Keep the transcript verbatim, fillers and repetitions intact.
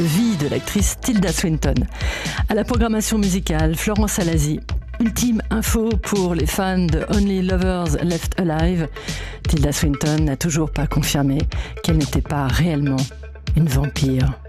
Vie de l'actrice Tilda Swinton. À la programmation musicale, Florence Alazi. Ultime info pour les fans de Only Lovers Left Alive. Tilda Swinton n'a toujours pas confirmé qu'elle n'était pas réellement une vampire.